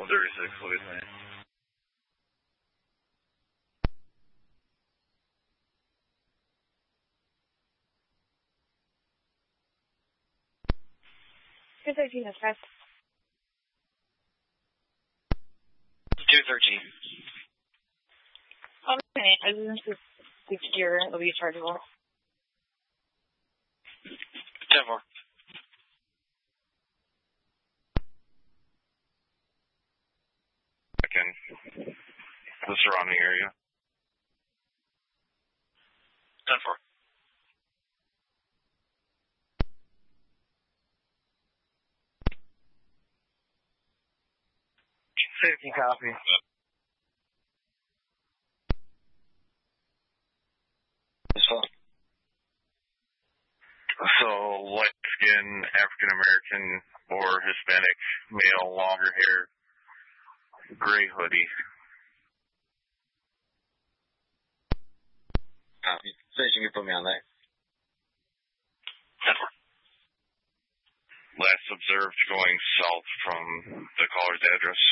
136, look at me. Two 13 is correct. 213. Okay, I didn't secure it'll be chargeable. 10-4. Again, the surrounding area. 10-4. Safety copy. So, light skin, African American or Hispanic male, longer hair, gray hoodie. Copy. So you can put me on that. 10-4. Last observed going south from the caller's address.